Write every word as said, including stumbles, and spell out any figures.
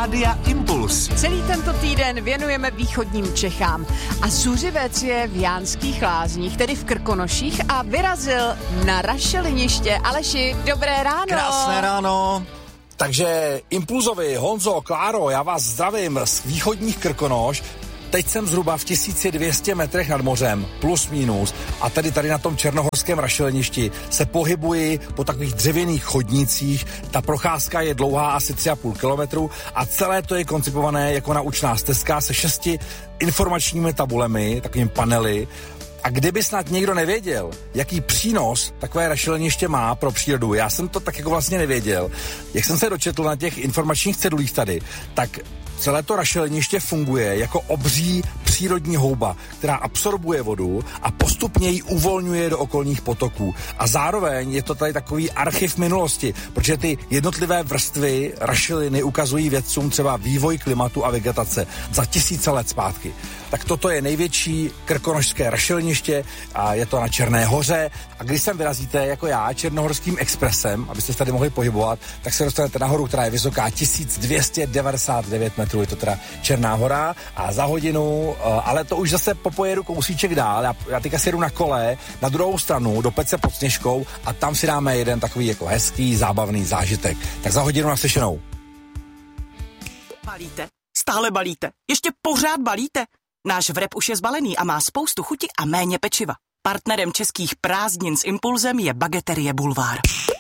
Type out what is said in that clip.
Rádia Impuls. Celý tento týden věnujeme východním Čechám a Zuřivec je v Jánských Lázních, tedy v Krkonoších, a vyrazil na rašeliniště. Aleši, dobré ráno. Krásné ráno. Takže Impulzovi, Honzo, Kláro, já vás zdravím z východních Krkonoš. Teď jsem zhruba v tisíc dvě stě metrech nad mořem, plus minus, a tady tady na tom černohorském rašeliništi se pohybuji po takových dřevěných chodnících. Ta procházka je dlouhá asi tři a půl kilometru a celé to je koncipované jako naučná stezka se šesti informačními tabulemi, takovými panely. A kdyby snad někdo nevěděl, jaký přínos takové rašeliniště má pro přírodu, já jsem to tak jako vlastně nevěděl. Jak jsem se dočetl na těch informačních cedulích tady, tak celé to rašeliniště funguje jako obří přírodní houba, která absorbuje vodu a postupně ji uvolňuje do okolních potoků. A zároveň je to tady takový archiv minulosti, protože ty jednotlivé vrstvy rašeliny ukazují vědcům třeba vývoj klimatu a vegetace za tisíce let zpátky. Tak toto je největší krkonošské rašeliniště a je to na Černé hoře. A když sem vyrazíte jako já Černohorským expresem, abyste se tady mohli pohybovat, tak se dostanete nahoru, která je vysoká tisíc dvě stě devadesát devět metrů. Je to teda Černá hora a za hodinu, ale to už zase popojedu kousíček dál. Já, já teďka si jedu na kole na druhou stranu do Pece pod Sněžkou a tam si dáme jeden takový jako hezký, zábavný zážitek. Tak za hodinu naslyšenou. Balíte? Stále balíte? Ještě pořád balíte? Náš vrep už je zbalený a má spoustu chuti a méně pečiva. Partnerem českých prázdnin s Impulzem je Bageterie Bulvár.